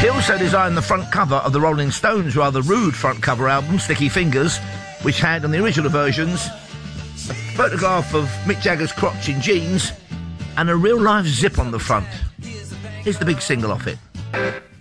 He also designed the front cover of the Rolling Stones' rather rude front cover album, Sticky Fingers, which had, on the original versions, a photograph of Mick Jagger's crotch in jeans and a real-life zip on the front. Here's the big single off it.